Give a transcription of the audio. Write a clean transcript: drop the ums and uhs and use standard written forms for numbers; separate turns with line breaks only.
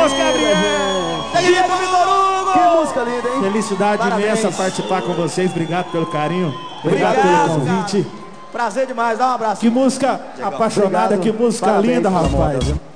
Vamos, Gabriel!
Que música linda, hein?
Felicidade
Parabéns.
imensa participar com vocês. Obrigado pelo carinho. Obrigado pelo convite.
Prazer demais, dá um abraço.
Que música apaixonada,
Obrigado.
que música
Parabéns
linda,
pela moda,
rapaz.
viu?